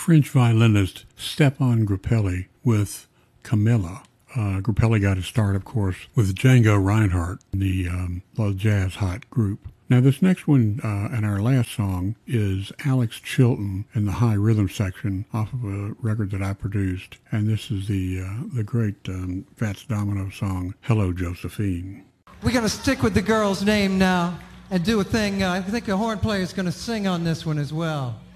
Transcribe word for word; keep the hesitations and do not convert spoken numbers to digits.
French violinist Stepan Grappelli with Camilla. Uh, Grappelli got his start, of course, with Django Reinhardt, the um, the Jazz Hot group. Now, this next one uh, and our last song is Alex Chilton in the high rhythm section off of a record that I produced, and this is the uh, the great um, Fats Domino song, Hello, Josephine. We're going to stick with the girl's name now and do a thing. Uh, I think a horn player is going to sing on this one as well.